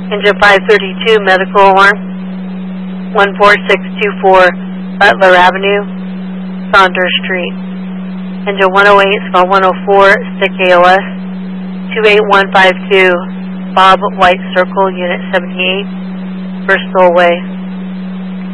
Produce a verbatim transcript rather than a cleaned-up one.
Engine five thirty-two, medical alarm. one four six two four, Butler Avenue, Saunders Street. Engine one oh eight, Swell one oh four, Stick A O S. two eight one five two, Bob White Circle, Unit seventy-eight, Bristol Way.